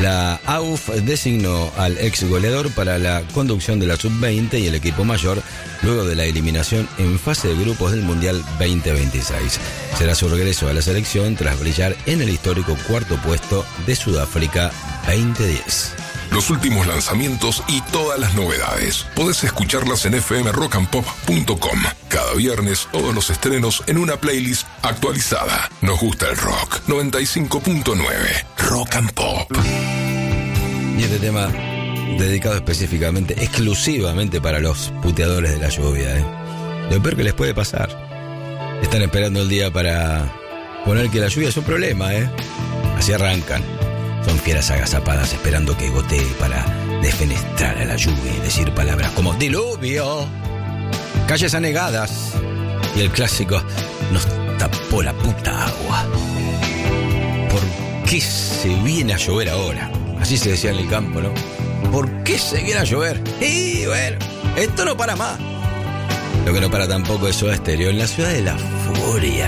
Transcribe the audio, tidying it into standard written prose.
La AUF designó al ex goleador para la conducción de la Sub-20 y el equipo mayor luego de la eliminación en fase de grupos del Mundial 2026. Será su regreso a la selección tras brillar en el histórico cuarto puesto de Sudáfrica 2010. Los últimos lanzamientos y todas las novedades. Podés escucharlas en fmrockandpop.com. Cada viernes todos los estrenos en una playlist actualizada. Nos gusta el rock. 95.9 Rock and Pop. Y este tema dedicado específicamente, exclusivamente para los puteadores de la lluvia. Lo peor que les puede pasar. Están esperando el día para poner que la lluvia es un problema. Así arrancan. Son fieras agazapadas esperando que gotee para defenestrar a la lluvia y decir palabras como diluvio, calles anegadas y el clásico nos tapó la puta agua. ¿Por qué se viene a llover ahora? Así se decía en el campo, ¿no? ¿Por qué se viene a llover? Y bueno, esto no para más. Lo que no para tampoco es Soda Stereo en la ciudad de la furia.